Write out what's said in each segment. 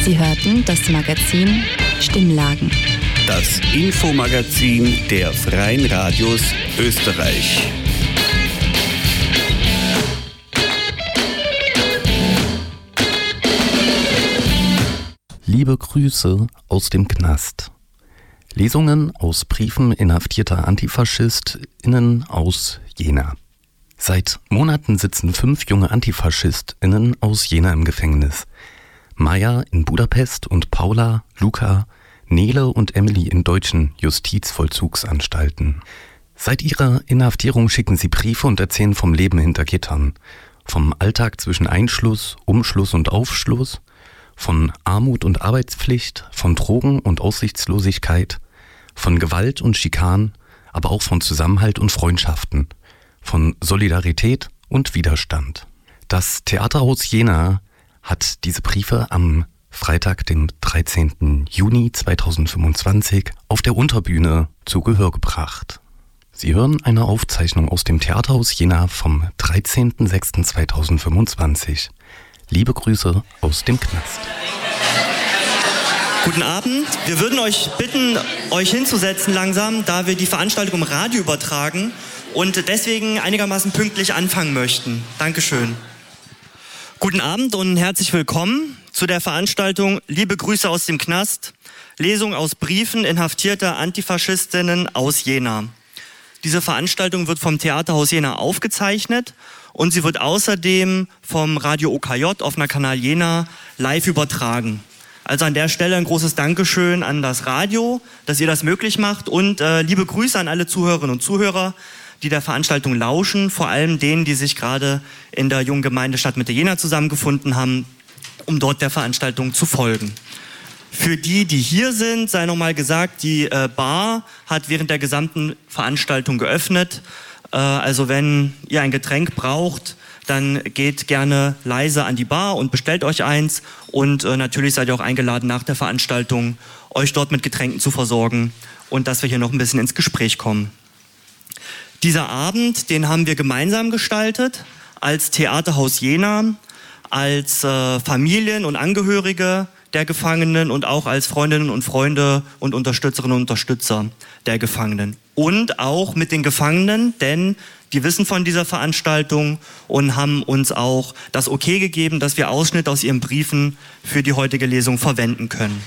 Sie hörten das Magazin Stimmlagen. Das Infomagazin der Freien Radios Österreich. Liebe Grüße aus dem Knast. Lesungen aus Briefen inhaftierter AntifaschistInnen aus Jena. Seit Monaten sitzen 5 junge AntifaschistInnen aus Jena im Gefängnis. Maja in Budapest und Paula, Luca, Nele und Emily in deutschen Justizvollzugsanstalten. Seit ihrer Inhaftierung schicken sie Briefe und erzählen vom Leben hinter Gittern. Vom Alltag zwischen Einschluss, Umschluss und Aufschluss, von Armut und Arbeitspflicht, von Drogen und Aussichtslosigkeit, von Gewalt und Schikanen, aber auch von Zusammenhalt und Freundschaften, von Solidarität und Widerstand. Das Theaterhaus Jena hat diese Briefe am Freitag, dem 13. Juni 2025, auf der Unterbühne zu Gehör gebracht. Sie hören eine Aufzeichnung aus dem Theaterhaus Jena vom 13.06.2025. Liebe Grüße aus dem Knast. Guten Abend. Wir würden euch bitten, euch hinzusetzen langsam, da wir die Veranstaltung im Radio übertragen und deswegen einigermaßen pünktlich anfangen möchten. Dankeschön. Guten Abend und herzlich willkommen zu der Veranstaltung Liebe Grüße aus dem Knast, Lesung aus Briefen inhaftierter Antifaschistinnen aus Jena. Diese Veranstaltung wird vom Theaterhaus Jena aufgezeichnet und sie wird außerdem vom Radio OKJ auf einer Kanal Jena live übertragen. Also an der Stelle ein großes Dankeschön an das Radio, dass ihr das möglich macht und liebe Grüße an alle Zuhörerinnen und Zuhörer, die der Veranstaltung lauschen, vor allem denen, die sich gerade in der jungen Gemeinde Stadtmitte Jena zusammengefunden haben, um dort der Veranstaltung zu folgen. Für die, die hier sind, sei nochmal gesagt, die Bar hat während der gesamten Veranstaltung geöffnet. Also wenn ihr ein Getränk braucht, dann geht gerne leise an die Bar und bestellt euch eins. Und natürlich seid ihr auch eingeladen, nach der Veranstaltung euch dort mit Getränken zu versorgen und dass wir hier noch ein bisschen ins Gespräch kommen. Dieser Abend, den haben wir gemeinsam gestaltet, als Theaterhaus Jena, als Familien und Angehörige der Gefangenen und auch als Freundinnen und Freunde und Unterstützerinnen und Unterstützer der Gefangenen. Und auch mit den Gefangenen, denn die wissen von dieser Veranstaltung und haben uns auch das Okay gegeben, dass wir Ausschnitte aus ihren Briefen für die heutige Lesung verwenden können.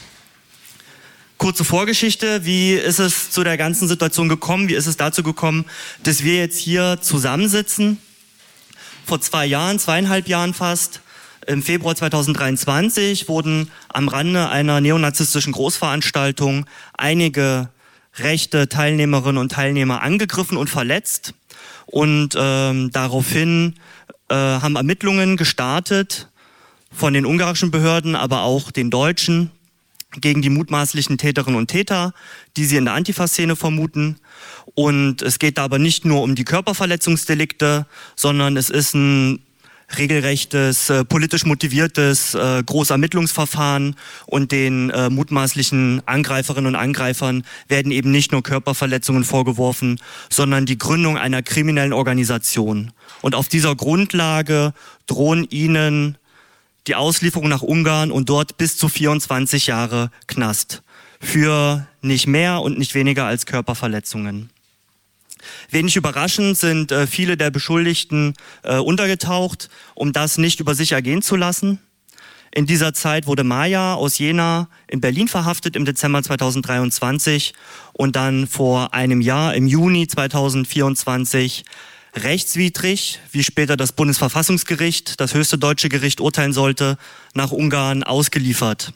Kurze Vorgeschichte, wie ist es zu der ganzen Situation gekommen? Wie ist es dazu gekommen, dass wir jetzt hier zusammensitzen? Vor 2,5 Jahren fast, im Februar 2023, wurden am Rande einer neonazistischen Großveranstaltung einige rechte Teilnehmerinnen und Teilnehmer angegriffen und verletzt. Und daraufhin haben Ermittlungen gestartet von den ungarischen Behörden, aber auch den deutschen, gegen die mutmaßlichen Täterinnen und Täter, die sie in der Antifa-Szene vermuten. Und es geht da aber nicht nur um die Körperverletzungsdelikte, sondern es ist ein regelrechtes, politisch motiviertes Großermittlungsverfahren und den mutmaßlichen Angreiferinnen und Angreifern werden eben nicht nur Körperverletzungen vorgeworfen, sondern die Gründung einer kriminellen Organisation. Und auf dieser Grundlage drohen ihnen die Auslieferung nach Ungarn und dort bis zu 24 Jahre Knast für nicht mehr und nicht weniger als Körperverletzungen. Wenig überraschend sind viele der Beschuldigten untergetaucht, um das nicht über sich ergehen zu lassen. In dieser Zeit wurde Maja aus Jena in Berlin verhaftet im Dezember 2023 und dann vor einem Jahr, im Juni 2024, rechtswidrig, wie später das Bundesverfassungsgericht, das höchste deutsche Gericht urteilen sollte, nach Ungarn ausgeliefert.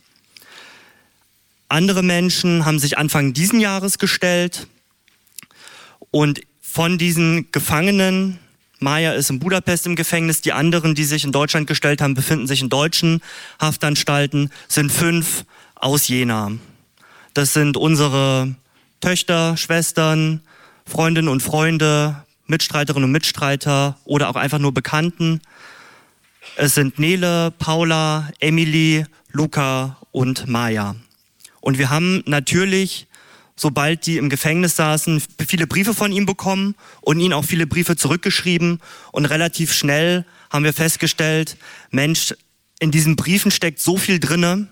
Andere Menschen haben sich Anfang diesen Jahres gestellt. Und von diesen Gefangenen, Maja ist in Budapest im Gefängnis, die anderen, die sich in Deutschland gestellt haben, befinden sich in deutschen Haftanstalten, sind 5 aus Jena. Das sind unsere Töchter, Schwestern, Freundinnen und Freunde, Mitstreiterinnen und Mitstreiter oder auch einfach nur Bekannten. Es sind Nele, Paula, Emily, Luca und Maja. Und wir haben natürlich, sobald die im Gefängnis saßen, viele Briefe von ihm bekommen und ihnen auch viele Briefe zurückgeschrieben. Und relativ schnell haben wir festgestellt, Mensch, in diesen Briefen steckt so viel drinne,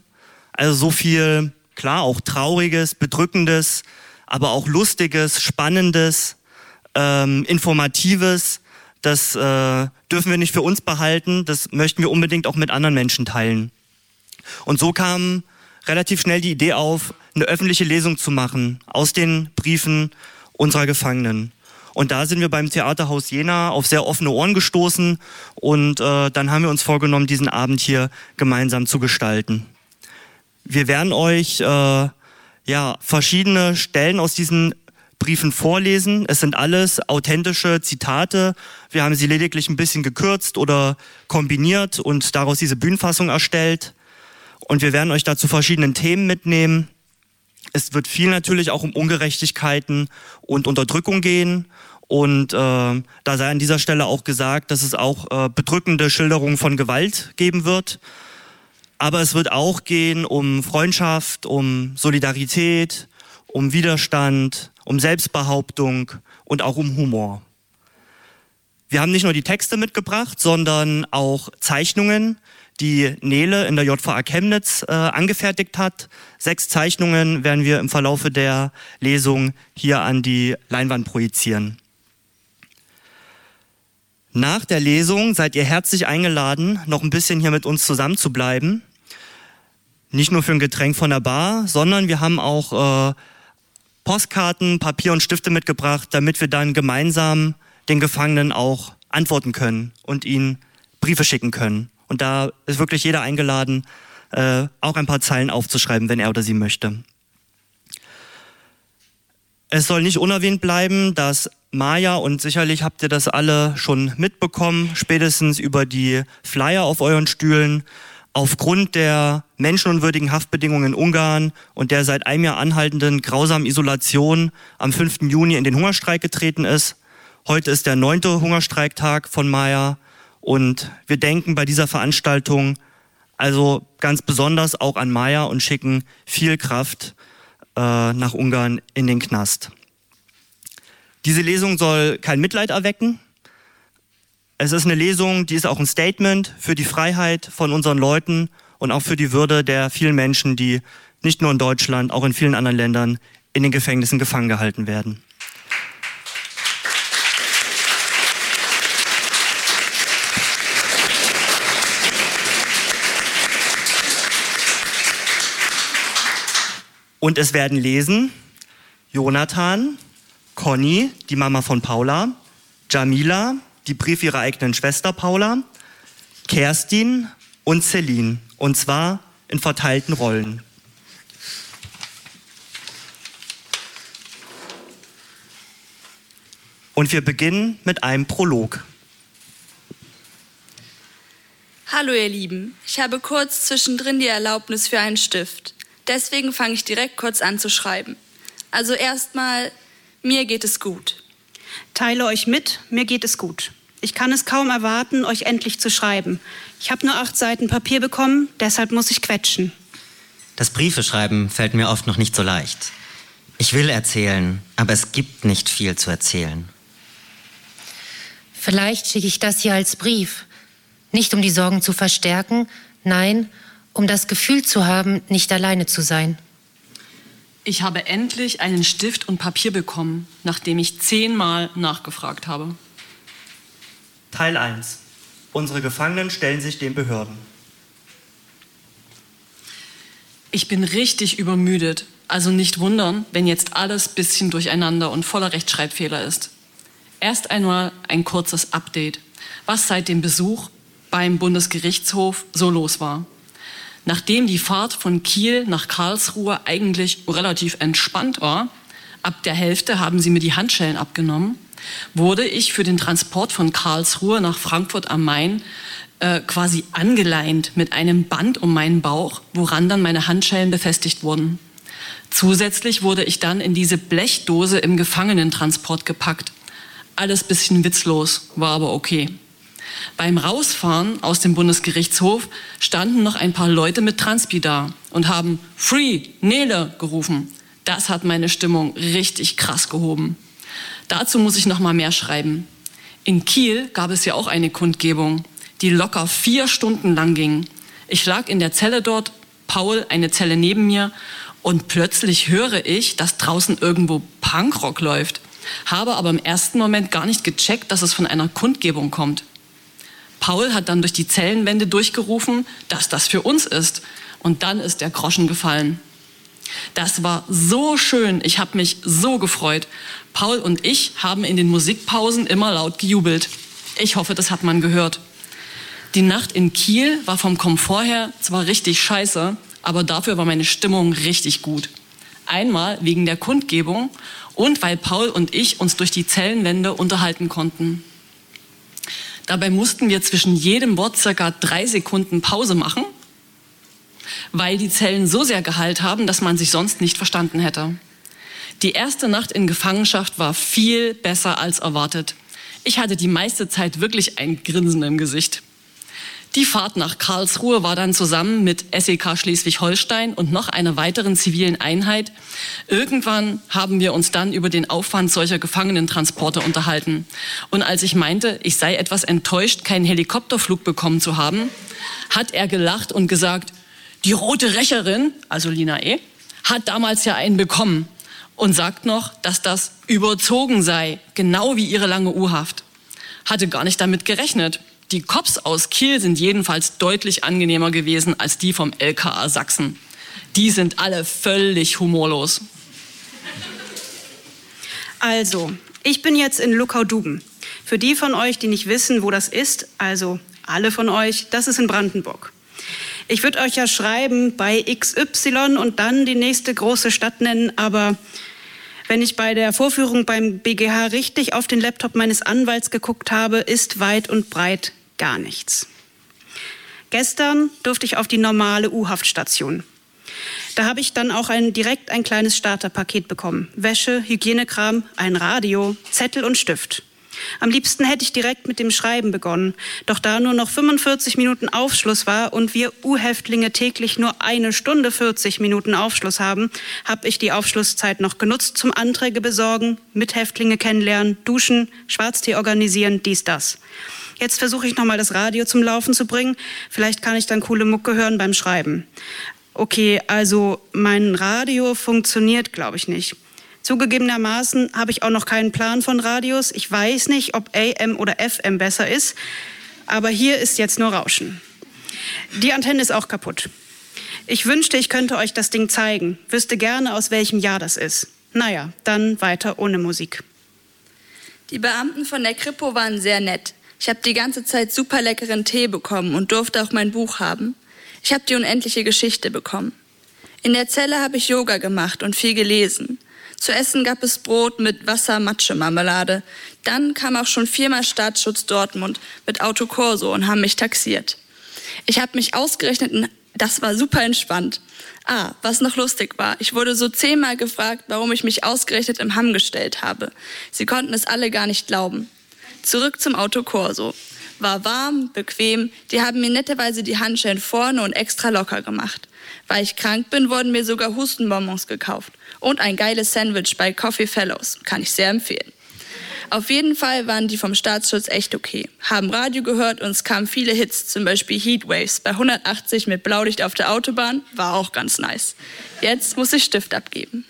Also so viel, klar, auch Trauriges, Bedrückendes, aber auch Lustiges, Spannendes, Informatives. Das dürfen wir nicht für uns behalten, das möchten wir unbedingt auch mit anderen Menschen teilen. Und so kam relativ schnell die Idee auf, eine öffentliche Lesung zu machen aus den Briefen unserer Gefangenen. Und da sind wir beim Theaterhaus Jena auf sehr offene Ohren gestoßen und dann haben wir uns vorgenommen, diesen Abend hier gemeinsam zu gestalten. Wir werden euch verschiedene Stellen aus diesen Briefen vorlesen. Es sind alles authentische Zitate. Wir haben sie lediglich ein bisschen gekürzt oder kombiniert und daraus diese Bühnenfassung erstellt. Und wir werden euch dazu verschiedenen Themen mitnehmen. Es wird viel natürlich auch um Ungerechtigkeiten und Unterdrückung gehen. Und da sei an dieser Stelle auch gesagt, dass es auch bedrückende Schilderungen von Gewalt geben wird. Aber es wird auch gehen um Freundschaft, um Solidarität, um Widerstand, um Selbstbehauptung und auch um Humor. Wir haben nicht nur die Texte mitgebracht, sondern auch Zeichnungen, die Nele in der JVA Chemnitz angefertigt hat. 6 Zeichnungen werden wir im Verlaufe der Lesung hier an die Leinwand projizieren. Nach der Lesung seid ihr herzlich eingeladen, noch ein bisschen hier mit uns zusammen zu bleiben. Nicht nur für ein Getränk von der Bar, sondern wir haben auch Postkarten, Papier und Stifte mitgebracht, damit wir dann gemeinsam den Gefangenen auch antworten können und ihnen Briefe schicken können. Und da ist wirklich jeder eingeladen, auch ein paar Zeilen aufzuschreiben, wenn er oder sie möchte. Es soll nicht unerwähnt bleiben, dass Maja, und sicherlich habt ihr das alle schon mitbekommen, spätestens über die Flyer auf euren Stühlen, aufgrund der menschenunwürdigen Haftbedingungen in Ungarn und der seit einem Jahr anhaltenden grausamen Isolation am 5. Juni in den Hungerstreik getreten ist. Heute ist der 9. Hungerstreiktag von Maja und wir denken bei dieser Veranstaltung also ganz besonders auch an Maja und schicken viel Kraft nach Ungarn in den Knast. Diese Lesung soll kein Mitleid erwecken. Es ist eine Lesung, die ist auch ein Statement für die Freiheit von unseren Leuten und auch für die Würde der vielen Menschen, die nicht nur in Deutschland, auch in vielen anderen Ländern in den Gefängnissen gefangen gehalten werden. Und es werden lesen Jonathan, Conny, die Mama von Paula, Jamila, die Brief ihrer eigenen Schwester Paula, Kerstin und Celine. Und zwar in verteilten Rollen. Und wir beginnen mit einem Prolog. Hallo ihr Lieben, ich habe kurz zwischendrin die Erlaubnis für einen Stift. Deswegen fange ich direkt kurz an zu schreiben. Also erstmal, mir geht es gut. Teile euch mit, mir geht es gut. Ich kann es kaum erwarten, euch endlich zu schreiben. Ich habe nur 8 Seiten Papier bekommen, deshalb muss ich quetschen. Das Briefeschreiben fällt mir oft noch nicht so leicht. Ich will erzählen, aber es gibt nicht viel zu erzählen. Vielleicht schicke ich das hier als Brief. Nicht um die Sorgen zu verstärken, nein, um das Gefühl zu haben, nicht alleine zu sein. Ich habe endlich einen Stift und Papier bekommen, nachdem ich 10-mal nachgefragt habe. Teil 1. Unsere Gefangenen stellen sich den Behörden. Ich bin richtig übermüdet. Also nicht wundern, wenn jetzt alles bisschen durcheinander und voller Rechtschreibfehler ist. Erst einmal ein kurzes Update, was seit dem Besuch beim Bundesgerichtshof so los war. Nachdem die Fahrt von Kiel nach Karlsruhe eigentlich relativ entspannt war, ab der Hälfte haben sie mir die Handschellen abgenommen, wurde ich für den Transport von Karlsruhe nach Frankfurt am Main quasi angeleint mit einem Band um meinen Bauch, woran dann meine Handschellen befestigt wurden. Zusätzlich wurde ich dann in diese Blechdose im Gefangenentransport gepackt. Alles bisschen witzlos, war aber okay. Beim Rausfahren aus dem Bundesgerichtshof standen noch ein paar Leute mit Transpi da und haben Free Nele gerufen. Das hat meine Stimmung richtig krass gehoben. Dazu muss ich noch mal mehr schreiben. In Kiel gab es ja auch eine Kundgebung, die locker 4 Stunden lang ging. Ich lag in der Zelle dort, Paul eine Zelle neben mir und plötzlich höre ich, dass draußen irgendwo Punkrock läuft. Habe aber im ersten Moment gar nicht gecheckt, dass es von einer Kundgebung kommt. Paul hat dann durch die Zellenwände durchgerufen, dass das für uns ist. Und dann ist der Groschen gefallen. Das war so schön, ich habe mich so gefreut. Paul und ich haben in den Musikpausen immer laut gejubelt. Ich hoffe, das hat man gehört. Die Nacht in Kiel war vom Komfort her zwar richtig scheiße, aber dafür war meine Stimmung richtig gut. Einmal wegen der Kundgebung und weil Paul und ich uns durch die Zellenwände unterhalten konnten. Dabei mussten wir zwischen jedem Wort circa 3 Sekunden Pause machen, weil die Zellen so sehr gehallt haben, dass man sich sonst nicht verstanden hätte. Die erste Nacht in Gefangenschaft war viel besser als erwartet. Ich hatte die meiste Zeit wirklich ein Grinsen im Gesicht. Die Fahrt nach Karlsruhe war dann zusammen mit SEK Schleswig-Holstein und noch einer weiteren zivilen Einheit. Irgendwann haben wir uns dann über den Aufwand solcher Gefangenentransporte unterhalten. Und als ich meinte, ich sei etwas enttäuscht, keinen Helikopterflug bekommen zu haben, hat er gelacht und gesagt, die Rote Rächerin, also Lina E., hat damals ja einen bekommen und sagt noch, dass das überzogen sei, genau wie ihre lange U-Haft. Hatte gar nicht damit gerechnet. Die Cops aus Kiel sind jedenfalls deutlich angenehmer gewesen als die vom LKA Sachsen. Die sind alle völlig humorlos. Also, ich bin jetzt in Luckau-Duben. Für die von euch, die nicht wissen, wo das ist, also alle von euch, das ist in Brandenburg. Ich würde euch ja schreiben bei XY und dann die nächste große Stadt nennen, aber wenn ich bei der Vorführung beim BGH richtig auf den Laptop meines Anwalts geguckt habe, ist weit und breit gar nichts. Gestern durfte ich auf die normale U-Haftstation. Da habe ich dann auch direkt ein kleines Starterpaket bekommen. Wäsche, Hygienekram, ein Radio, Zettel und Stift. Am liebsten hätte ich direkt mit dem Schreiben begonnen. Doch da nur noch 45 Minuten Aufschluss war und wir U-Häftlinge täglich nur 1 Stunde 40 Minuten Aufschluss haben, habe ich die Aufschlusszeit noch genutzt zum Anträge besorgen, Mithäftlinge kennenlernen, duschen, Schwarztee organisieren, dies, das. Jetzt versuche ich nochmal das Radio zum Laufen zu bringen. Vielleicht kann ich dann coole Mucke hören beim Schreiben. Okay, also mein Radio funktioniert, glaube ich, nicht. Zugegebenermaßen habe ich auch noch keinen Plan von Radios. Ich weiß nicht, ob AM oder FM besser ist. Aber hier ist jetzt nur Rauschen. Die Antenne ist auch kaputt. Ich wünschte, ich könnte euch das Ding zeigen. Wüsste gerne, aus welchem Jahr das ist. Naja, dann weiter ohne Musik. Die Beamten von der Kripo waren sehr nett. Ich habe die ganze Zeit super leckeren Tee bekommen und durfte auch mein Buch haben. Ich habe die unendliche Geschichte bekommen. In der Zelle habe ich Yoga gemacht und viel gelesen. Zu essen gab es Brot mit Wasser-Matsche-Marmelade. Dann kam auch schon 4-mal Staatsschutz Dortmund mit Autokorso und haben mich taxiert. Ich habe mich ausgerechnet und das war super entspannt. Was noch lustig war, ich wurde so 10-mal gefragt, warum ich mich ausgerechnet im Hamm gestellt habe. Sie konnten es alle gar nicht glauben. Zurück zum Autokorso. War warm, bequem, die haben mir netterweise die Handschellen vorne und extra locker gemacht. Weil ich krank bin, wurden mir sogar Hustenbonbons gekauft. Und ein geiles Sandwich bei Coffee Fellows, kann ich sehr empfehlen. Auf jeden Fall waren die vom Staatsschutz echt okay. Haben Radio gehört und es kamen viele Hits, zum Beispiel Heatwaves bei 180 mit Blaulicht auf der Autobahn, war auch ganz nice. Jetzt muss ich Stift abgeben.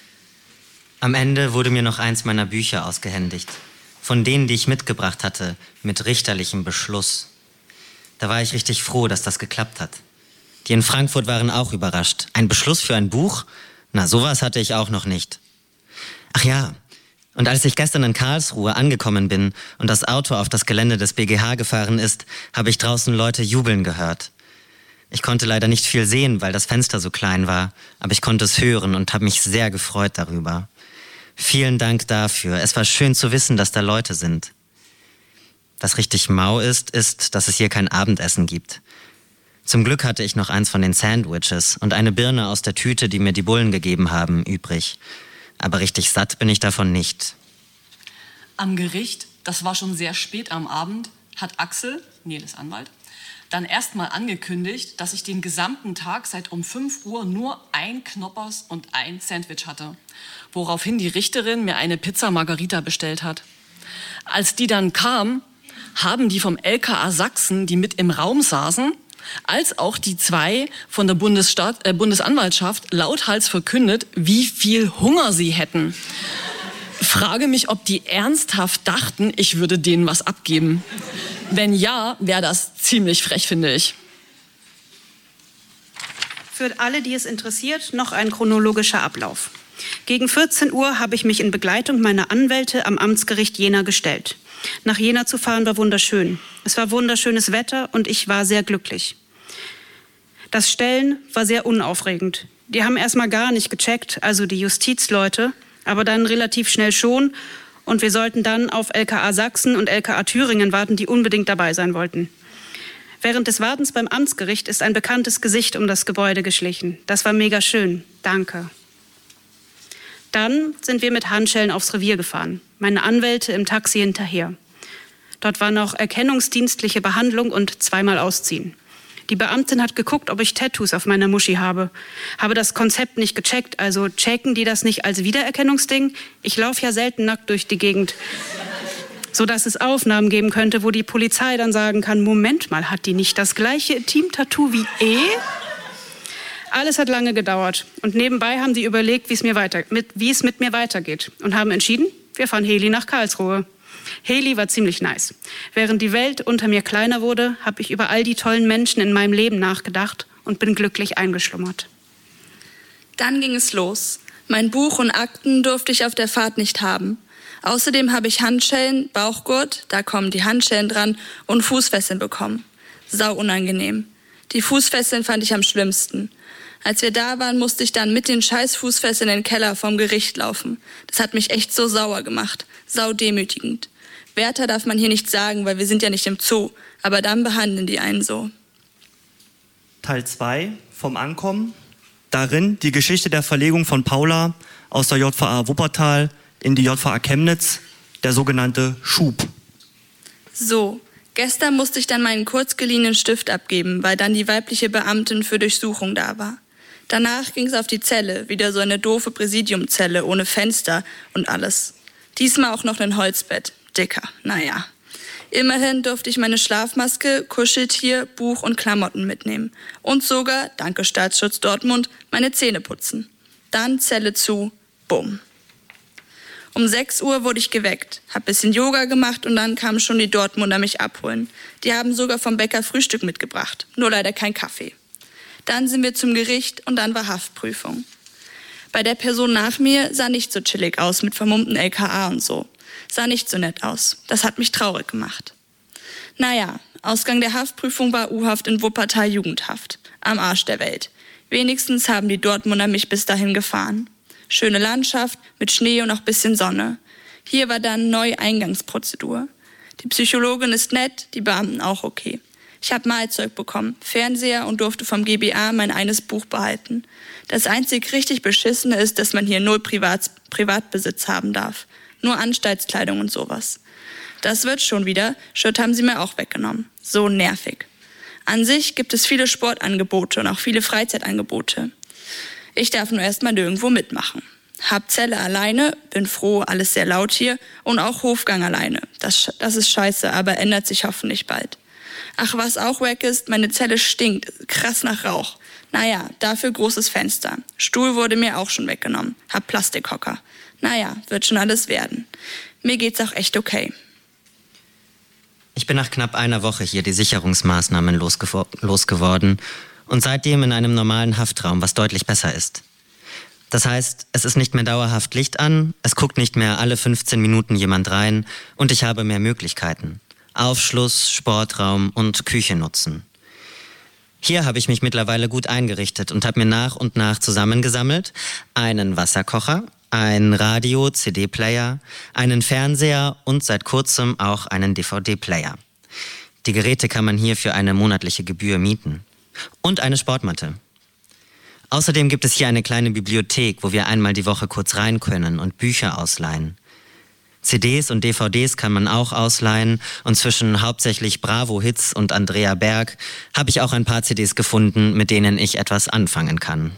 Am Ende wurde mir noch eins meiner Bücher ausgehändigt. Von denen, die ich mitgebracht hatte, mit richterlichem Beschluss. Da war ich richtig froh, dass das geklappt hat. Die in Frankfurt waren auch überrascht. Ein Beschluss für ein Buch? Na, sowas hatte ich auch noch nicht. Ach ja, und als ich gestern in Karlsruhe angekommen bin und das Auto auf das Gelände des BGH gefahren ist, habe ich draußen Leute jubeln gehört. Ich konnte leider nicht viel sehen, weil das Fenster so klein war, aber ich konnte es hören und habe mich sehr gefreut darüber. Vielen Dank dafür. Es war schön zu wissen, dass da Leute sind. Was richtig mau ist, dass es hier kein Abendessen gibt. Zum Glück hatte ich noch eins von den Sandwiches und eine Birne aus der Tüte, die mir die Bullen gegeben haben, übrig. Aber richtig satt bin ich davon nicht. Am Gericht, das war schon sehr spät am Abend, hat Axel, Neles Anwalt, dann erstmal angekündigt, dass ich den gesamten Tag seit um 5 Uhr nur ein Knoppers und ein Sandwich hatte. Woraufhin die Richterin mir eine Pizza Margarita bestellt hat. Als die dann kam, haben die vom LKA Sachsen, die mit im Raum saßen, als auch die 2 von der Bundesanwaltschaft lauthals verkündet, wie viel Hunger sie hätten. Frage mich, ob die ernsthaft dachten, ich würde denen was abgeben. Wenn ja, wäre das ziemlich frech, finde ich. Für alle, die es interessiert, noch ein chronologischer Ablauf. Gegen 14 Uhr habe ich mich in Begleitung meiner Anwälte am Amtsgericht Jena gestellt. Nach Jena zu fahren war wunderschön. Es war wunderschönes Wetter und ich war sehr glücklich. Das Stellen war sehr unaufregend. Die haben erstmal gar nicht gecheckt, also die Justizleute, aber dann relativ schnell schon. Und wir sollten dann auf LKA Sachsen und LKA Thüringen warten, die unbedingt dabei sein wollten. Während des Wartens beim Amtsgericht ist ein bekanntes Gesicht um das Gebäude geschlichen. Das war mega schön. Danke. Dann sind wir mit Handschellen aufs Revier gefahren. Meine Anwälte im Taxi hinterher. Dort war noch erkennungsdienstliche Behandlung und 2-mal Ausziehen. Die Beamtin hat geguckt, ob ich Tattoos auf meiner Muschi habe. Habe das Konzept nicht gecheckt, also checken die das nicht als Wiedererkennungsding? Ich laufe ja selten nackt durch die Gegend. Sodass es Aufnahmen geben könnte, wo die Polizei dann sagen kann, Moment mal, hat die nicht das gleiche Intim-Tattoo wie Alles hat lange gedauert. Und nebenbei haben die überlegt, wie es mit mir weitergeht. Und haben entschieden, wir fahren Heli nach Karlsruhe. Heli war ziemlich nice. Während die Welt unter mir kleiner wurde, habe ich über all die tollen Menschen in meinem Leben nachgedacht und bin glücklich eingeschlummert. Dann ging es los. Mein Buch und Akten durfte ich auf der Fahrt nicht haben. Außerdem habe ich Handschellen, Bauchgurt, da kommen die Handschellen dran, und Fußfesseln bekommen. Sau unangenehm. Die Fußfesseln fand ich am schlimmsten. Als wir da waren, musste ich dann mit den scheiß Fußfesseln in den Keller vom Gericht laufen. Das hat mich echt so sauer gemacht. Sau demütigend. Wärter darf man hier nicht sagen, weil wir sind ja nicht im Zoo. Aber dann behandeln die einen so. Teil 2 vom Ankommen. Darin die Geschichte der Verlegung von Paula aus der JVA Wuppertal in die JVA Chemnitz, der sogenannte Schub. So, gestern musste ich dann meinen kurz geliehenen Stift abgeben, weil dann die weibliche Beamtin für Durchsuchung da war. Danach ging es auf die Zelle, wieder so eine doofe Präsidiumzelle ohne Fenster und alles. Diesmal auch noch ein Holzbett. Dicker, naja. Immerhin durfte ich meine Schlafmaske, Kuscheltier, Buch und Klamotten mitnehmen. Und sogar, danke Staatsschutz Dortmund, meine Zähne putzen. Dann Zelle zu, bumm. Um 6 Uhr wurde ich geweckt, hab bisschen Yoga gemacht und dann kamen schon die Dortmunder mich abholen. Die haben sogar vom Bäcker Frühstück mitgebracht, nur leider kein Kaffee. Dann sind wir zum Gericht und dann war Haftprüfung. Bei der Person nach mir sah nicht so chillig aus mit vermummten LKA und so. Sah nicht so nett aus. Das hat mich traurig gemacht. Naja, Ausgang der Haftprüfung war U-Haft in Wuppertal Jugendhaft. Am Arsch der Welt. Wenigstens haben die Dortmunder mich bis dahin gefahren. Schöne Landschaft mit Schnee und auch bisschen Sonne. Hier war dann Neueingangsprozedur. Die Psychologin ist nett, die Beamten auch okay. Ich habe Mahlzeug bekommen, Fernseher und durfte vom GBA mein eines Buch behalten. Das einzig richtig Beschissene ist, dass man hier 0 Privatbesitz haben darf. Nur Anstaltskleidung und sowas. Das wird schon wieder, Shirt haben sie mir auch weggenommen. So nervig. An sich gibt es viele Sportangebote und auch viele Freizeitangebote. Ich darf nur erstmal nirgendwo mitmachen. Hab Zelle alleine, bin froh, alles sehr laut hier, und auch Hofgang alleine. Das ist scheiße, aber ändert sich hoffentlich bald. Ach, was auch wack ist, meine Zelle stinkt, krass nach Rauch. Naja, dafür großes Fenster. Stuhl wurde mir auch schon weggenommen. Hab Plastikhocker. Naja, wird schon alles werden. Mir geht's auch echt okay. Ich bin nach knapp einer Woche hier die Sicherungsmaßnahmen losgeworden und seitdem in einem normalen Haftraum, was deutlich besser ist. Das heißt, es ist nicht mehr dauerhaft Licht an, es guckt nicht mehr alle 15 Minuten jemand rein und ich habe mehr Möglichkeiten. Aufschluss, Sportraum und Küche nutzen. Hier habe ich mich mittlerweile gut eingerichtet und habe mir nach und nach zusammengesammelt einen Wasserkocher, ein Radio, CD-Player, einen Fernseher und seit kurzem auch einen DVD-Player. Die Geräte kann man hier für eine monatliche Gebühr mieten. Und eine Sportmatte. Außerdem gibt es hier eine kleine Bibliothek, wo wir einmal die Woche kurz rein können und Bücher ausleihen. CDs und DVDs kann man auch ausleihen und zwischen hauptsächlich Bravo-Hits und Andrea Berg habe ich auch ein paar CDs gefunden, mit denen ich etwas anfangen kann.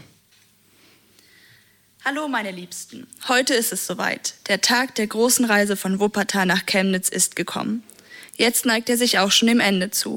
Hallo meine Liebsten, heute ist es soweit. Der Tag der großen Reise von Wuppertal nach Chemnitz ist gekommen. Jetzt neigt er sich auch schon dem Ende zu.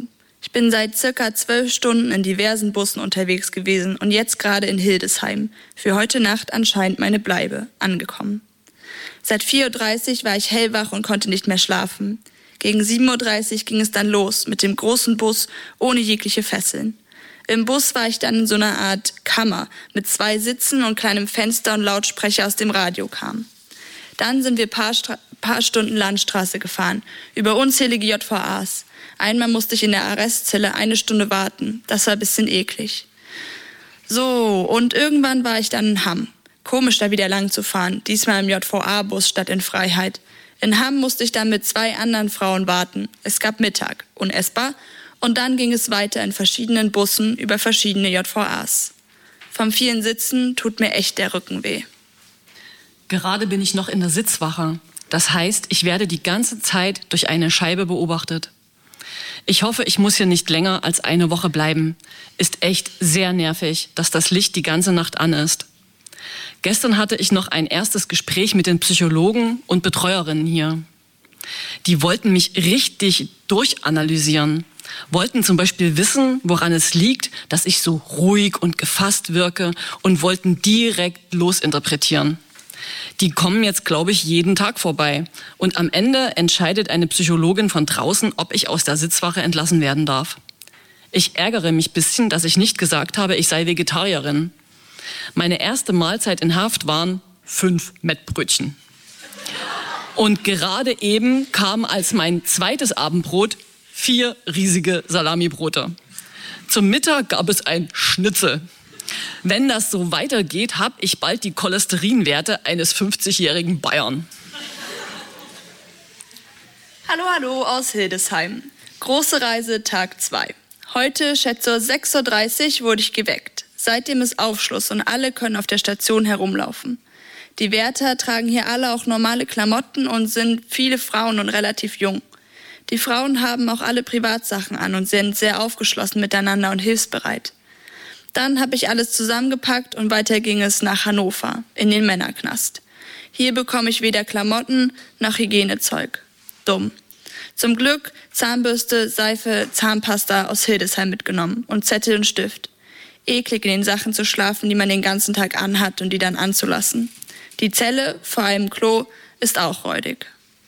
Ich bin seit circa 12 Stunden in diversen Bussen unterwegs gewesen und jetzt gerade in Hildesheim, für heute Nacht anscheinend meine Bleibe, angekommen. Seit 4:30 Uhr war ich hellwach und konnte nicht mehr schlafen. Gegen 7:30 Uhr ging es dann los mit dem großen Bus ohne jegliche Fesseln. Im Bus war ich dann in so einer Art Kammer mit 2 Sitzen und kleinem Fenster und Lautsprecher aus dem Radio kam. Dann sind wir paar Stunden Landstraße gefahren, über unzählige JVAs. Einmal musste ich in der Arrestzelle 1 Stunde warten. Das war ein bisschen eklig. So, und irgendwann war ich dann in Hamm. Komisch, da wieder lang zu fahren. Diesmal im JVA-Bus statt in Freiheit. In Hamm musste ich dann mit 2 anderen Frauen warten. Es gab Mittag, unessbar. Und dann ging es weiter in verschiedenen Bussen über verschiedene JVAs. Vom vielen Sitzen tut mir echt der Rücken weh. Gerade bin ich noch in der Sitzwache. Das heißt, ich werde die ganze Zeit durch eine Scheibe beobachtet. Ich hoffe, ich muss hier nicht länger als eine Woche bleiben. Ist echt sehr nervig, dass das Licht die ganze Nacht an ist. Gestern hatte ich noch ein erstes Gespräch mit den Psychologen und Betreuerinnen hier. Die wollten mich richtig durchanalysieren. Wollten zum Beispiel wissen, woran es liegt, dass ich so ruhig und gefasst wirke und wollten direkt losinterpretieren. Die kommen jetzt, glaube ich, jeden Tag vorbei. Und am Ende entscheidet eine Psychologin von draußen, ob ich aus der Sitzwache entlassen werden darf. Ich ärgere mich ein bisschen, dass ich nicht gesagt habe, ich sei Vegetarierin. Meine erste Mahlzeit in Haft waren 5 Mettbrötchen. Und gerade eben kam als mein zweites Abendbrot 4 riesige Salamibrote. Zum Mittag gab es ein Schnitzel. Wenn das so weitergeht, habe ich bald die Cholesterinwerte eines 50-jährigen Bayern. Hallo aus Hildesheim. Große Reise, Tag 2. Heute, schätze 6:30 Uhr, wurde ich geweckt. Seitdem ist Aufschluss und alle können auf der Station herumlaufen. Die Wärter tragen hier alle auch normale Klamotten und sind viele Frauen und relativ jung. Die Frauen haben auch alle Privatsachen an und sind sehr aufgeschlossen miteinander und hilfsbereit. Dann habe ich alles zusammengepackt und weiter ging es nach Hannover, in den Männerknast. Hier bekomme ich weder Klamotten noch Hygienezeug. Dumm. Zum Glück Zahnbürste, Seife, Zahnpasta aus Hildesheim mitgenommen und Zettel und Stift. Eklig in den Sachen zu schlafen, die man den ganzen Tag anhat und die dann anzulassen. Die Zelle, vor allem Klo, ist auch räudig.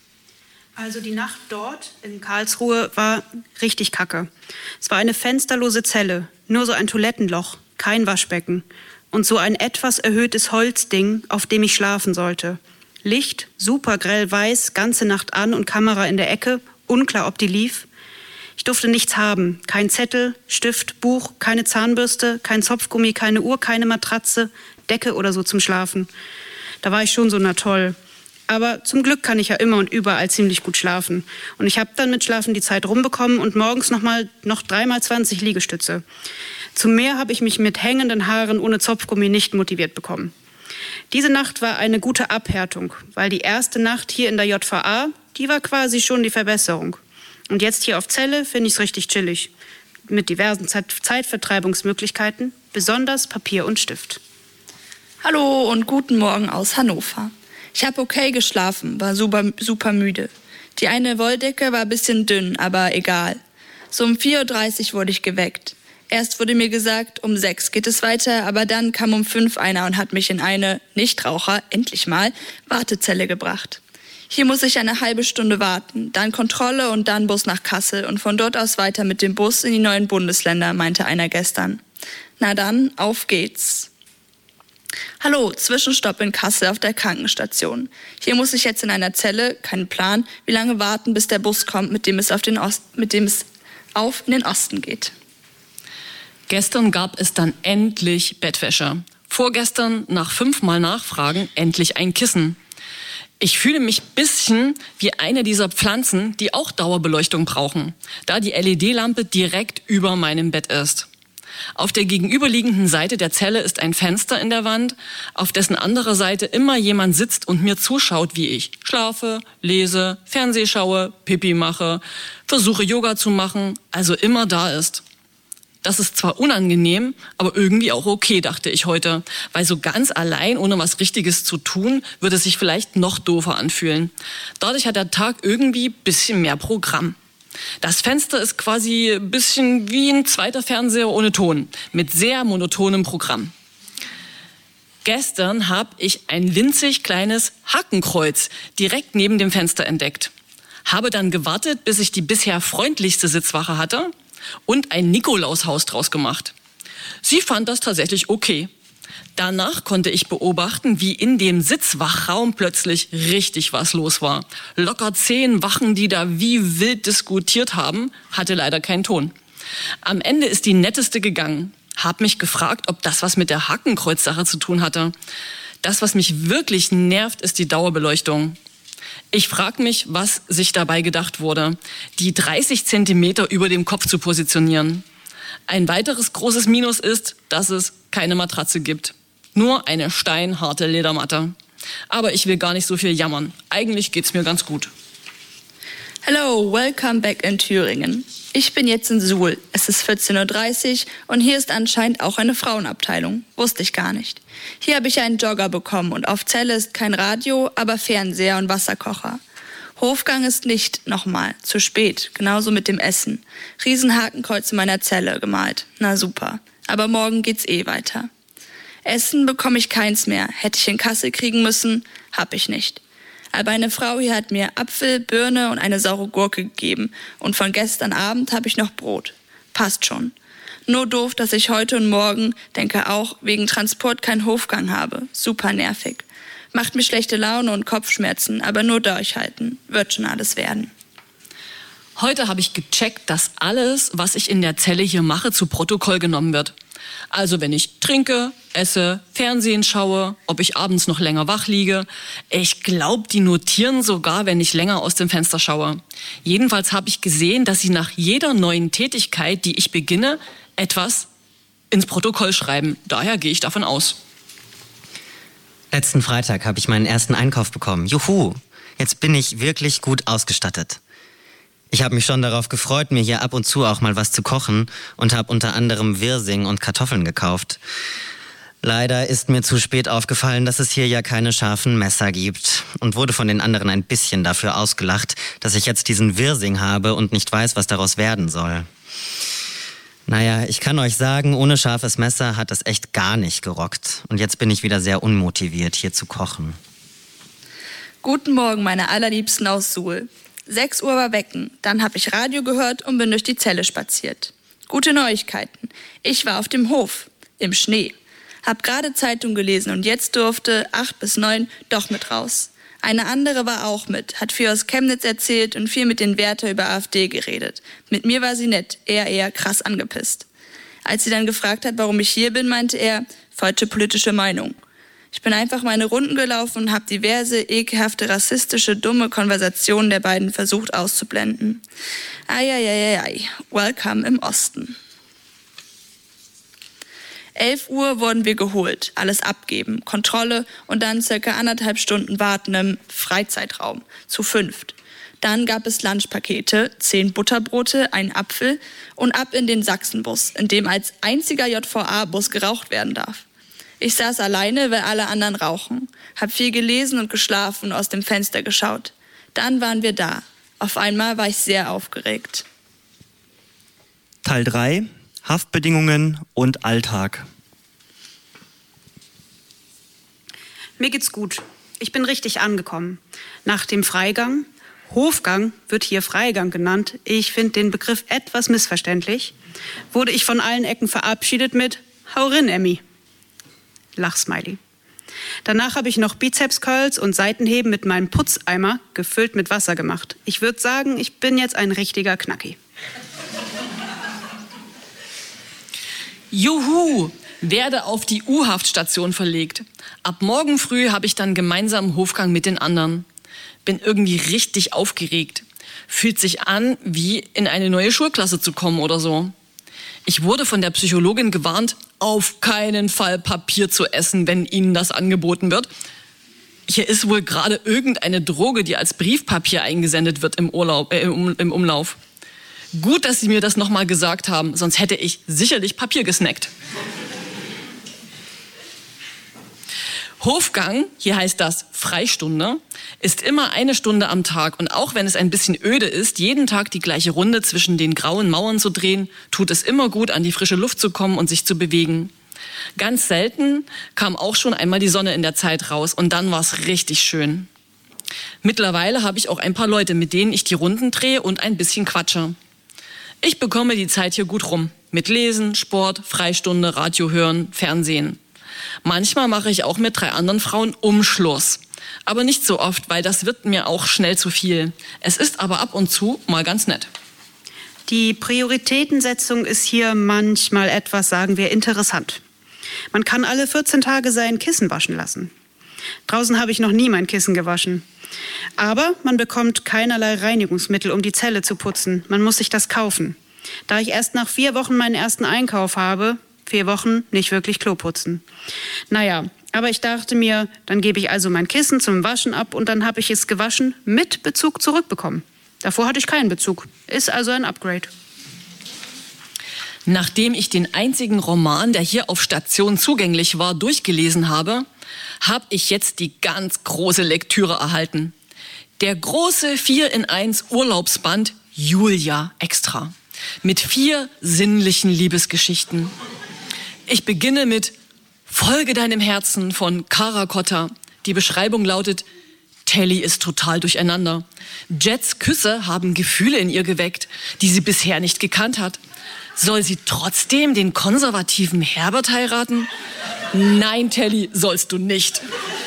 Also die Nacht dort in Karlsruhe war richtig kacke. Es war eine fensterlose Zelle, nur so ein Toilettenloch, kein Waschbecken und so ein etwas erhöhtes Holzding, auf dem ich schlafen sollte. Licht, super grell weiß, ganze Nacht an und Kamera in der Ecke, unklar, ob die lief. Ich durfte nichts haben, kein Zettel, Stift, Buch, keine Zahnbürste, kein Zopfgummi, keine Uhr, keine Matratze, Decke oder so zum Schlafen. Da war ich schon so, na toll. Aber zum Glück kann ich ja immer und überall ziemlich gut schlafen. Und ich habe dann mit Schlafen die Zeit rumbekommen und morgens noch 3x 20 Liegestütze. Zum mehr habe ich mich mit hängenden Haaren ohne Zopfgummi nicht motiviert bekommen. Diese Nacht war eine gute Abhärtung, weil die erste Nacht hier in der JVA, die war quasi schon die Verbesserung. Und jetzt hier auf Zelle finde ich es richtig chillig. Mit diversen Zeitvertreibungsmöglichkeiten, besonders Papier und Stift. Hallo und guten Morgen aus Hannover. Ich habe okay geschlafen, war super müde. Die eine Wolldecke war ein bisschen dünn, aber egal. So um 4:30 Uhr wurde ich geweckt. Erst wurde mir gesagt, um 6 geht es weiter, aber dann kam um 5 einer und hat mich in eine, Nichtraucher, endlich mal, Wartezelle gebracht. Hier muss ich eine halbe Stunde warten, dann Kontrolle und dann Bus nach Kassel und von dort aus weiter mit dem Bus in die neuen Bundesländer, meinte einer gestern. Na dann, auf geht's. Hallo, Zwischenstopp in Kassel auf der Krankenstation. Hier muss ich jetzt in einer Zelle, kein Plan, wie lange warten, bis der Bus kommt, mit dem es auf in den Osten geht. Gestern gab es dann endlich Bettwäsche. Vorgestern, nach 5-mal Nachfragen, endlich ein Kissen. Ich fühle mich ein bisschen wie eine dieser Pflanzen, die auch Dauerbeleuchtung brauchen, da die LED-Lampe direkt über meinem Bett ist. Auf der gegenüberliegenden Seite der Zelle ist ein Fenster in der Wand, auf dessen anderer Seite immer jemand sitzt und mir zuschaut, wie ich schlafe, lese, Fernseh schaue, Pipi mache, versuche Yoga zu machen, also immer da ist. Das ist zwar unangenehm, aber irgendwie auch okay, dachte ich heute, weil so ganz allein, ohne was Richtiges zu tun, würde es sich vielleicht noch doofer anfühlen. Dadurch hat der Tag irgendwie ein bisschen mehr Programm. Das Fenster ist quasi ein bisschen wie ein zweiter Fernseher ohne Ton, mit sehr monotonem Programm. Gestern habe ich ein winzig kleines Hakenkreuz direkt neben dem Fenster entdeckt. Habe dann gewartet, bis ich die bisher freundlichste Sitzwache hatte und ein Nikolaushaus draus gemacht. Sie fand das tatsächlich okay. Danach konnte ich beobachten, wie in dem Sitzwachraum plötzlich richtig was los war. Locker 10 Wachen, die da wie wild diskutiert haben, hatte leider keinen Ton. Am Ende ist die Netteste gegangen. Hab mich gefragt, ob das was mit der Hakenkreuz-Sache zu tun hatte. Das, was mich wirklich nervt, ist die Dauerbeleuchtung. Ich frage mich, was sich dabei gedacht wurde, die 30 Zentimeter über dem Kopf zu positionieren. Ein weiteres großes Minus ist, dass es keine Matratze gibt. Nur eine steinharte Ledermatte. Aber ich will gar nicht so viel jammern. Eigentlich geht's mir ganz gut. Hello, welcome back in Thüringen. Ich bin jetzt in Suhl. Es ist 14:30 Uhr und hier ist anscheinend auch eine Frauenabteilung. Wusste ich gar nicht. Hier habe ich einen Jogger bekommen und auf Zelle ist kein Radio, aber Fernseher und Wasserkocher. Hofgang ist nicht, nochmal, zu spät, genauso mit dem Essen. Riesenhakenkreuz in meiner Zelle gemalt. Na super, aber morgen geht's weiter. Essen bekomme ich keins mehr. Hätte ich in Kassel kriegen müssen, hab ich nicht. Aber eine Frau hier hat mir Apfel, Birne und eine saure Gurke gegeben. Und von gestern Abend habe ich noch Brot. Passt schon. Nur doof, dass ich heute und morgen, denke auch, wegen Transport keinen Hofgang habe. Super nervig. Macht mir schlechte Laune und Kopfschmerzen, aber nur durchhalten. Wird schon alles werden. Heute habe ich gecheckt, dass alles, was ich in der Zelle hier mache, zu Protokoll genommen wird. Also wenn ich trinke, esse, Fernsehen schaue, ob ich abends noch länger wach liege. Ich glaube, die notieren sogar, wenn ich länger aus dem Fenster schaue. Jedenfalls habe ich gesehen, dass sie nach jeder neuen Tätigkeit, die ich beginne, etwas ins Protokoll schreiben. Daher gehe ich davon aus. Letzten Freitag habe ich meinen ersten Einkauf bekommen. Juhu, jetzt bin ich wirklich gut ausgestattet. Ich habe mich schon darauf gefreut, mir hier ab und zu auch mal was zu kochen und habe unter anderem Wirsing und Kartoffeln gekauft. Leider ist mir zu spät aufgefallen, dass es hier ja keine scharfen Messer gibt und wurde von den anderen ein bisschen dafür ausgelacht, dass ich jetzt diesen Wirsing habe und nicht weiß, was daraus werden soll. Naja, ich kann euch sagen, ohne scharfes Messer hat es echt gar nicht gerockt. Und jetzt bin ich wieder sehr unmotiviert, hier zu kochen. Guten Morgen, meine Allerliebsten aus Suhl. 6 Uhr war Wecken, dann habe ich Radio gehört und bin durch die Zelle spaziert. Gute Neuigkeiten. Ich war auf dem Hof, im Schnee. Hab gerade Zeitung gelesen und jetzt durfte 8 bis 9 doch mit raus. Eine andere war auch mit, hat viel aus Chemnitz erzählt und viel mit den Wärter über AfD geredet. Mit mir war sie nett, eher krass angepisst. Als sie dann gefragt hat, warum ich hier bin, meinte er, falsche politische Meinung. Ich bin einfach meine Runden gelaufen und habe diverse, ekelhafte, rassistische, dumme Konversationen der beiden versucht auszublenden. Eieieiei, welcome im Osten. 11 Uhr wurden wir geholt, alles abgeben, Kontrolle und dann circa 1,5 Stunden warten im Freizeitraum, zu 5. Dann gab es Lunchpakete, 10 Butterbrote, einen Apfel und ab in den Sachsenbus, in dem als einziger JVA-Bus geraucht werden darf. Ich saß alleine, weil alle anderen rauchen, hab viel gelesen und geschlafen und aus dem Fenster geschaut. Dann waren wir da. Auf einmal war ich sehr aufgeregt. Teil 3. Haftbedingungen und Alltag. Mir geht's gut. Ich bin richtig angekommen. Nach dem Freigang, Hofgang wird hier Freigang genannt, ich finde den Begriff etwas missverständlich, wurde ich von allen Ecken verabschiedet mit Hau rin, Emmy. Lachsmiley. Danach habe ich noch Bizeps-Curls und Seitenheben mit meinem Putzeimer gefüllt mit Wasser gemacht. Ich würde sagen, ich bin jetzt ein richtiger Knacki. Juhu, werde auf die U-Haftstation verlegt. Ab morgen früh habe ich dann gemeinsam Hofgang mit den anderen. Bin irgendwie richtig aufgeregt. Fühlt sich an, wie in eine neue Schulklasse zu kommen oder so. Ich wurde von der Psychologin gewarnt, auf keinen Fall Papier zu essen, wenn Ihnen das angeboten wird. Hier ist wohl gerade irgendeine Droge, die als Briefpapier eingesendet wird im Umlauf. Gut, dass Sie mir das nochmal gesagt haben, sonst hätte ich sicherlich Papier gesnackt. Hofgang, hier heißt das Freistunde, ist immer 1 Stunde am Tag. Und auch wenn es ein bisschen öde ist, jeden Tag die gleiche Runde zwischen den grauen Mauern zu drehen, tut es immer gut, an die frische Luft zu kommen und sich zu bewegen. Ganz selten kam auch schon einmal die Sonne in der Zeit raus und dann war es richtig schön. Mittlerweile habe ich auch ein paar Leute, mit denen ich die Runden drehe und ein bisschen quatsche. Ich bekomme die Zeit hier gut rum. Mit Lesen, Sport, Freistunde, Radio hören, Fernsehen. Manchmal mache ich auch mit 3 anderen Frauen Umschluss. Aber nicht so oft, weil das wird mir auch schnell zu viel. Es ist aber ab und zu mal ganz nett. Die Prioritätensetzung ist hier manchmal etwas, sagen wir, interessant. Man kann alle 14 Tage sein Kissen waschen lassen. Draußen habe ich noch nie mein Kissen gewaschen. Aber man bekommt keinerlei Reinigungsmittel, um die Zelle zu putzen. Man muss sich das kaufen. Da ich erst nach 4 Wochen meinen ersten Einkauf habe, 4 Wochen nicht wirklich Klo putzen. Naja, aber ich dachte mir, dann gebe ich also mein Kissen zum Waschen ab und dann habe ich es gewaschen mit Bezug zurückbekommen. Davor hatte ich keinen Bezug. Ist also ein Upgrade. Nachdem ich den einzigen Roman, der hier auf Station zugänglich war, durchgelesen habe, habe ich jetzt die ganz große Lektüre erhalten. Der große 4-in-1 Urlaubsband Julia Extra. Mit 4 sinnlichen Liebesgeschichten. Ich beginne mit Folge deinem Herzen von Kara Kotter. Die Beschreibung lautet: Telly ist total durcheinander. Jets Küsse haben Gefühle in ihr geweckt, die sie bisher nicht gekannt hat. Soll sie trotzdem den konservativen Herbert heiraten? Nein, Telly, sollst du nicht.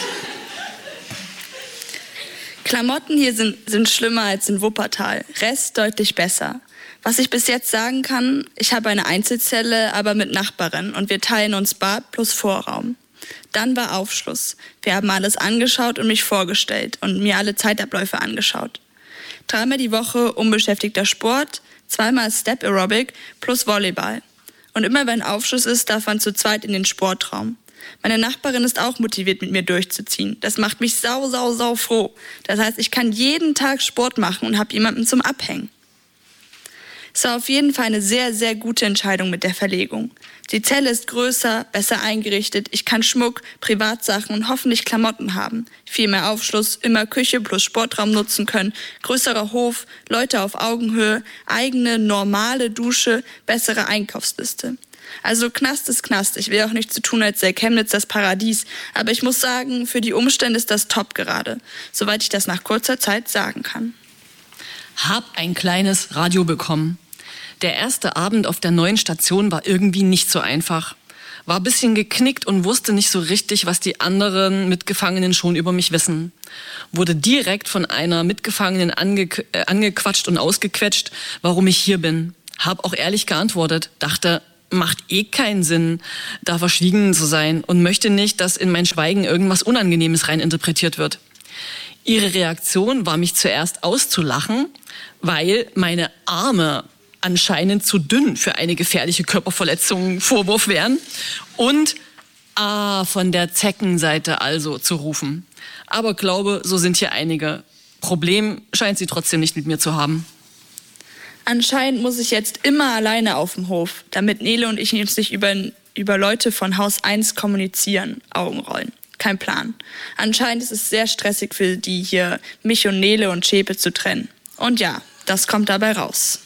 Klamotten hier sind schlimmer als in Wuppertal. Rest deutlich besser. Was ich bis jetzt sagen kann, ich habe eine Einzelzelle, aber mit Nachbarin und wir teilen uns Bad plus Vorraum. Dann war Aufschluss. Wir haben alles angeschaut und mich vorgestellt und mir alle Zeitabläufe angeschaut. 3-mal die Woche unbeschäftigter Sport, 2-mal Step Aerobic plus Volleyball. Und immer wenn Aufschluss ist, darf man zu zweit in den Sportraum. Meine Nachbarin ist auch motiviert, mit mir durchzuziehen. Das macht mich sau froh. Das heißt, ich kann jeden Tag Sport machen und habe jemanden zum Abhängen. Es war auf jeden Fall eine sehr gute Entscheidung mit der Verlegung. Die Zelle ist größer, besser eingerichtet, ich kann Schmuck, Privatsachen und hoffentlich Klamotten haben. Viel mehr Aufschluss, immer Küche plus Sportraum nutzen können, größerer Hof, Leute auf Augenhöhe, eigene normale Dusche, bessere Einkaufsliste. Also Knast ist Knast. Ich will auch nicht so tun, als sei Chemnitz das Paradies. Aber ich muss sagen, für die Umstände ist das top gerade. Soweit ich das nach kurzer Zeit sagen kann. Hab ein kleines Radio bekommen. Der erste Abend auf der neuen Station war irgendwie nicht so einfach. War ein bisschen geknickt und wusste nicht so richtig, was die anderen Mitgefangenen schon über mich wissen. Wurde direkt von einer Mitgefangenen angequatscht und ausgequetscht, warum ich hier bin. Hab auch ehrlich geantwortet, dachte, macht eh keinen Sinn, da verschwiegen zu sein und möchte nicht, dass in mein Schweigen irgendwas Unangenehmes reininterpretiert wird. Ihre Reaktion war, mich zuerst auszulachen, weil meine Arme anscheinend zu dünn für eine gefährliche Körperverletzung Vorwurf wären und von der Zeckenseite also zu rufen. Aber glaube, so sind hier einige. Problem scheint sie trotzdem nicht mit mir zu haben. Anscheinend muss ich jetzt immer alleine auf dem Hof, damit Nele und ich uns nicht über Leute von Haus 1 kommunizieren, Augenrollen. Kein Plan. Anscheinend ist es sehr stressig für die hier, mich und Nele und Schäpe zu trennen. Und ja, das kommt dabei raus.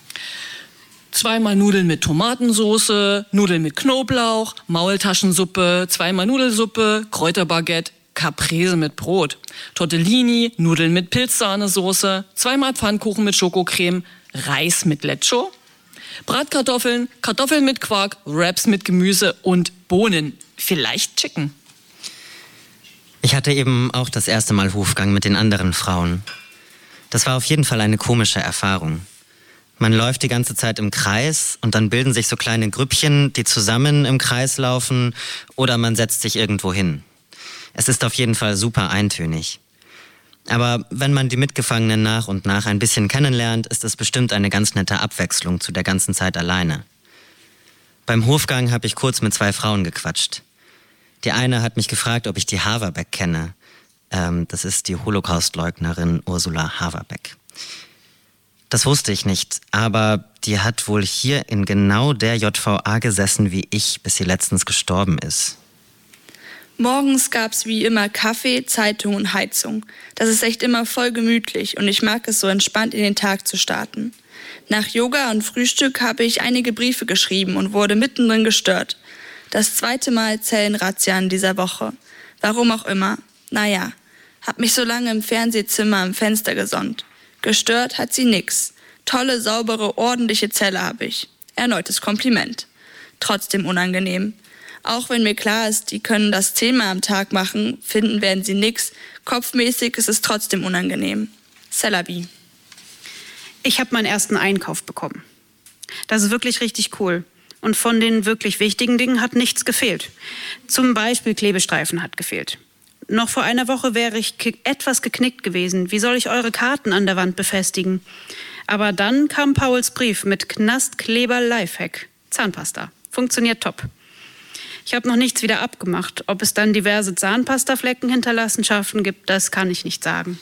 2-mal Nudeln mit Tomatensoße, Nudeln mit Knoblauch, Maultaschensuppe, 2-mal Nudelsuppe, Kräuterbaguette, Caprese mit Brot, Tortellini, Nudeln mit Pilzsahnesoße, 2-mal Pfannkuchen mit Schokocreme, Reis mit Lecho, Bratkartoffeln, Kartoffeln mit Quark, Wraps mit Gemüse und Bohnen, vielleicht Chicken. Ich hatte eben auch das erste Mal Hofgang mit den anderen Frauen. Das war auf jeden Fall eine komische Erfahrung. Man läuft die ganze Zeit im Kreis und dann bilden sich so kleine Grüppchen, die zusammen im Kreis laufen, oder man setzt sich irgendwo hin. Es ist auf jeden Fall super eintönig. Aber wenn man die Mitgefangenen nach und nach ein bisschen kennenlernt, ist es bestimmt eine ganz nette Abwechslung zu der ganzen Zeit alleine. Beim Hofgang habe ich kurz mit 2 Frauen gequatscht. Die eine hat mich gefragt, ob ich die Haverbeck kenne. Das ist die Holocaustleugnerin Ursula Haverbeck. Das wusste ich nicht, aber die hat wohl hier in genau der JVA gesessen wie ich, bis sie letztens gestorben ist. Morgens gab's wie immer Kaffee, Zeitung und Heizung. Das ist echt immer voll gemütlich und ich mag es so entspannt in den Tag zu starten. Nach Yoga und Frühstück habe ich einige Briefe geschrieben und wurde mittendrin gestört. Das 2. Mal Zellenrazzia in dieser Woche. Warum auch immer. Naja, hab mich so lange im Fernsehzimmer am Fenster gesonnt. Gestört hat sie nix. Tolle, saubere, ordentliche Zelle habe ich. Erneutes Kompliment. Trotzdem unangenehm. Auch wenn mir klar ist, die können das 10-mal am Tag machen, finden werden sie nix. Kopfmäßig ist es trotzdem unangenehm. Celabi. Ich habe meinen ersten Einkauf bekommen. Das ist wirklich richtig cool. Und von den wirklich wichtigen Dingen hat nichts gefehlt. Zum Beispiel Klebestreifen hat gefehlt. Noch vor einer Woche wäre ich etwas geknickt gewesen. Wie soll ich eure Karten an der Wand befestigen? Aber dann kam Pauls Brief mit Knastkleber Lifehack. Zahnpasta. Funktioniert top. Ich habe noch nichts wieder abgemacht. Ob es dann diverse Zahnpastaflecken Hinterlassenschaften gibt, das kann ich nicht sagen.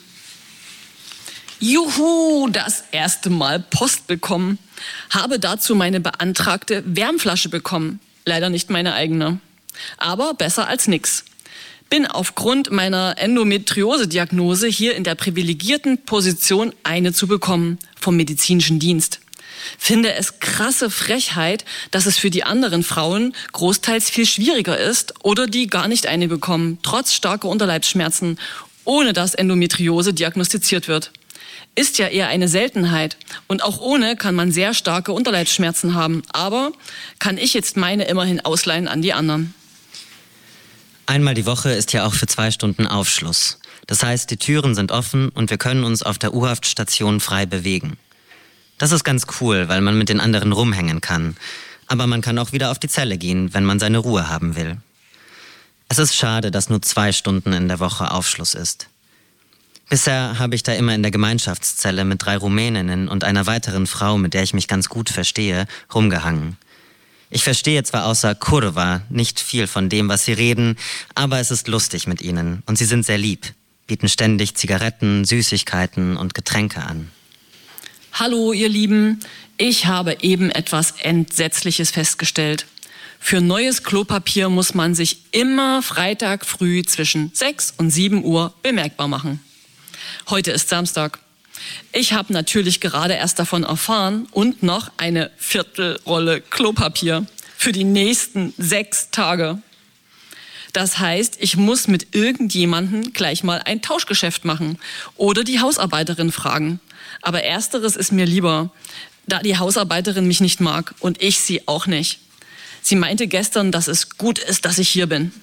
Juhu, das erste Mal Post bekommen. Habe dazu meine beantragte Wärmflasche bekommen. Leider nicht meine eigene. Aber besser als nix. Bin aufgrund meiner Endometriose-Diagnose hier in der privilegierten Position, eine zu bekommen vom medizinischen Dienst. Finde es krasse Frechheit, dass es für die anderen Frauen großteils viel schwieriger ist oder die gar nicht eine bekommen, trotz starker Unterleibsschmerzen, ohne dass Endometriose diagnostiziert wird. Ist ja eher eine Seltenheit und auch ohne kann man sehr starke Unterleibsschmerzen haben, aber kann ich jetzt meine immerhin ausleihen an die anderen. Einmal die Woche ist ja auch für 2 Stunden Aufschluss. Das heißt, die Türen sind offen und wir können uns auf der U-Haftstation frei bewegen. Das ist ganz cool, weil man mit den anderen rumhängen kann. Aber man kann auch wieder auf die Zelle gehen, wenn man seine Ruhe haben will. Es ist schade, dass nur 2 Stunden in der Woche Aufschluss ist. Bisher habe ich da immer in der Gemeinschaftszelle mit 3 Rumäninnen und einer weiteren Frau, mit der ich mich ganz gut verstehe, rumgehangen. Ich verstehe zwar außer Kurva nicht viel von dem, was sie reden, aber es ist lustig mit ihnen und sie sind sehr lieb, bieten ständig Zigaretten, Süßigkeiten und Getränke an. Hallo ihr Lieben, ich habe eben etwas Entsetzliches festgestellt. Für neues Klopapier muss man sich immer Freitag früh zwischen 6 und 7 Uhr bemerkbar machen. Heute ist Samstag. Ich habe natürlich gerade erst davon erfahren und noch eine Viertelrolle Klopapier für die nächsten 6 Tage. Das heißt, ich muss mit irgendjemandem gleich mal ein Tauschgeschäft machen oder die Hausarbeiterin fragen. Aber ersteres ist mir lieber, da die Hausarbeiterin mich nicht mag und ich sie auch nicht. Sie meinte gestern, dass es gut ist, dass ich hier bin.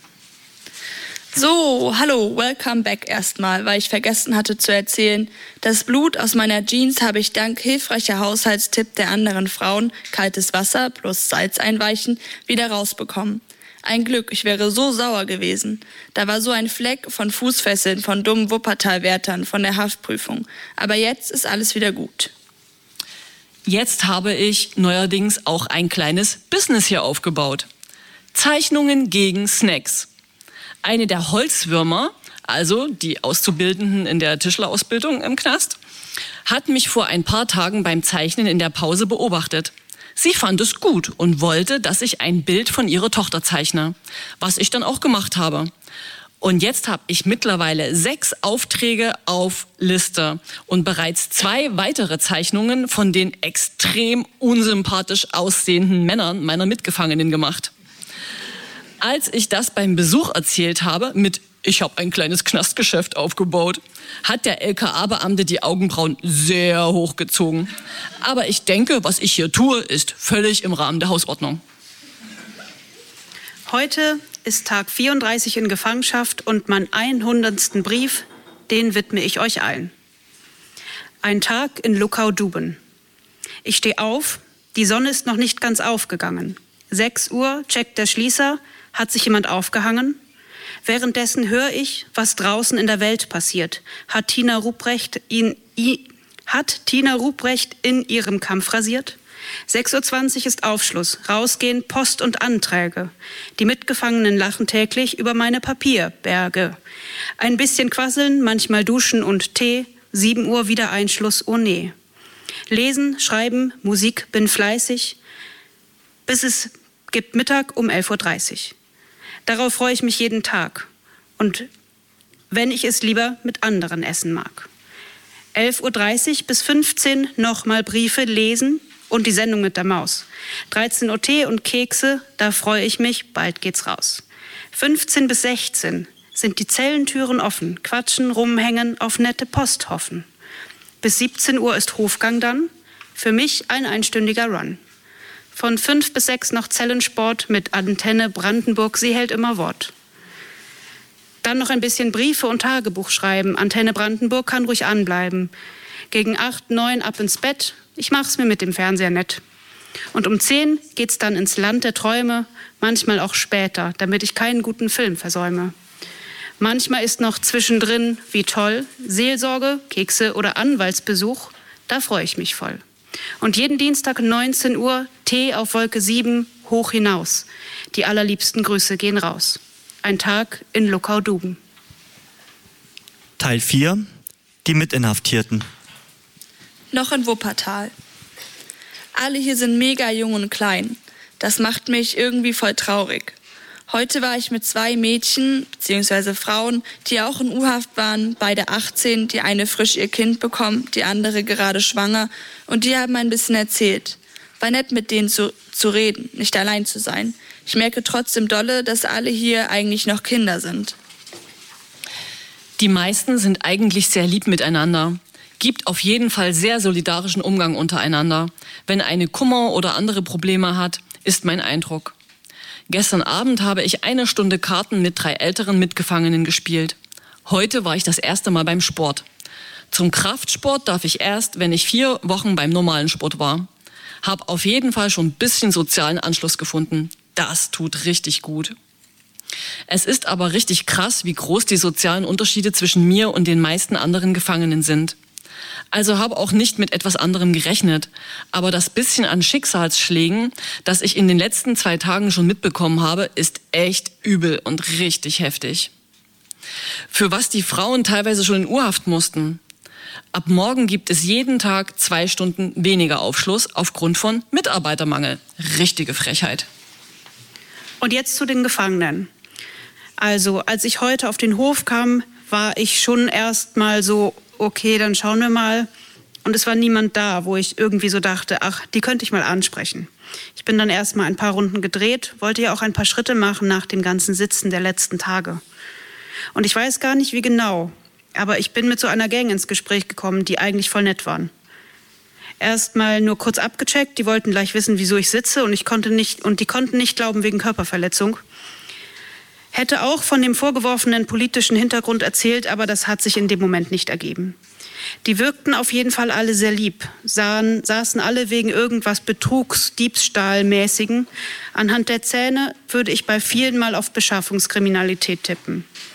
So, hallo, welcome back erstmal, weil ich vergessen hatte zu erzählen, das Blut aus meiner Jeans habe ich dank hilfreicher Haushaltstipp der anderen Frauen, kaltes Wasser plus Salz einweichen, wieder rausbekommen. Ein Glück, ich wäre so sauer gewesen. Da war so ein Fleck von Fußfesseln von dummen Wuppertal-Wärtern von der Haftprüfung. Aber jetzt ist alles wieder gut. Jetzt habe ich neuerdings auch ein kleines Business hier aufgebaut. Zeichnungen gegen Snacks. Eine der Holzwürmer, also die Auszubildenden in der Tischlerausbildung im Knast, hat mich vor ein paar Tagen beim Zeichnen in der Pause beobachtet. Sie fand es gut und wollte, dass ich ein Bild von ihrer Tochter zeichne, was ich dann auch gemacht habe. Und jetzt habe ich mittlerweile 6 Aufträge auf Liste und bereits 2 weitere Zeichnungen von den extrem unsympathisch aussehenden Männern meiner Mitgefangenen gemacht. Als ich das beim Besuch erzählt habe mit "Ich habe ein kleines Knastgeschäft aufgebaut", hat der LKA-Beamte die Augenbrauen sehr hochgezogen. Aber ich denke, was ich hier tue, ist völlig im Rahmen der Hausordnung. Heute ist Tag 34 in Gefangenschaft und mein 100. Brief, den widme ich euch allen. Ein Tag in Luckau-Duben. Ich stehe auf, die Sonne ist noch nicht ganz aufgegangen. 6 Uhr checkt der Schließer, hat sich jemand aufgehangen? Währenddessen höre ich, was draußen in der Welt passiert. Hat Tina Ruprecht in ihrem Kampf rasiert? 6:20 Uhr ist Aufschluss, rausgehen, Post und Anträge. Die Mitgefangenen lachen täglich über meine Papierberge. Ein bisschen quasseln, manchmal duschen und Tee. 7 Uhr wieder Einschluss, oh nee. Lesen, schreiben, Musik, bin fleißig, bis es gibt Mittag um 11:30 Uhr. Darauf freue ich mich jeden Tag. Und wenn ich es lieber mit anderen essen mag. 11:30 Uhr bis 15 Uhr nochmal Briefe lesen und die Sendung mit der Maus. 13 Uhr Tee und Kekse, da freue ich mich, bald geht's raus. 15 bis 16 sind die Zellentüren offen, quatschen, rumhängen, auf nette Post hoffen. Bis 17 Uhr ist Hofgang dann, für mich ein einstündiger Run. Von 5 bis 6 noch Zellensport mit Antenne Brandenburg, sie hält immer Wort. Dann noch ein bisschen Briefe und Tagebuch schreiben, Antenne Brandenburg kann ruhig anbleiben. Gegen 8, 9 ab ins Bett, ich mach's mir mit dem Fernseher nett. Und um 10 geht's dann ins Land der Träume, manchmal auch später, damit ich keinen guten Film versäume. Manchmal ist noch zwischendrin, wie toll, Seelsorge, Kekse oder Anwaltsbesuch, da freue ich mich voll. Und jeden Dienstag 19 Uhr, Tee auf Wolke 7, hoch hinaus. Die allerliebsten Grüße gehen raus. Ein Tag in Luckau-Duben. Teil 4, die Mitinhaftierten. Noch in Wuppertal. Alle hier sind mega jung und klein. Das macht mich irgendwie voll traurig. Heute war ich mit 2 Mädchen bzw. Frauen, die auch in U-Haft waren, beide 18, die eine frisch ihr Kind bekommen, die andere gerade schwanger, und die haben ein bisschen erzählt. War nett, mit denen zu reden, nicht allein zu sein. Ich merke trotzdem dolle, dass alle hier eigentlich noch Kinder sind. Die meisten sind eigentlich sehr lieb miteinander. Gibt auf jeden Fall sehr solidarischen Umgang untereinander. Wenn eine Kummer oder andere Probleme hat, ist mein Eindruck. Gestern Abend habe ich 1 Stunde Karten mit 3 älteren Mitgefangenen gespielt. Heute war ich das erste Mal beim Sport. Zum Kraftsport darf ich erst, wenn ich 4 Wochen beim normalen Sport war. Hab auf jeden Fall schon ein bisschen sozialen Anschluss gefunden. Das tut richtig gut. Es ist aber richtig krass, wie groß die sozialen Unterschiede zwischen mir und den meisten anderen Gefangenen sind. Also habe auch nicht mit etwas anderem gerechnet. Aber das bisschen an Schicksalsschlägen, das ich in den letzten 2 Tagen schon mitbekommen habe, ist echt übel und richtig heftig. Für was die Frauen teilweise schon in U-Haft mussten. Ab morgen gibt es jeden Tag 2 Stunden weniger Aufschluss aufgrund von Mitarbeitermangel. Richtige Frechheit. Und jetzt zu den Gefangenen. Also, als ich heute auf den Hof kam, war ich schon erst mal so, okay, dann schauen wir mal. Und es war niemand da, wo ich irgendwie so dachte, ach, die könnte ich mal ansprechen. Ich bin dann erst mal ein paar Runden gedreht, wollte ja auch ein paar Schritte machen nach dem ganzen Sitzen der letzten Tage. Und ich weiß gar nicht, wie genau, aber ich bin mit so einer Gang ins Gespräch gekommen, die eigentlich voll nett waren. Erst mal nur kurz abgecheckt, die wollten gleich wissen, wieso ich sitze, und die konnten nicht glauben wegen Körperverletzung. Hätte auch von dem vorgeworfenen politischen Hintergrund erzählt, aber das hat sich in dem Moment nicht ergeben. Die wirkten auf jeden Fall alle sehr lieb, saßen alle wegen irgendwas Betrugs-, Diebstahlmäßigen. Anhand der Zähne würde ich bei vielen mal auf Beschaffungskriminalität tippen.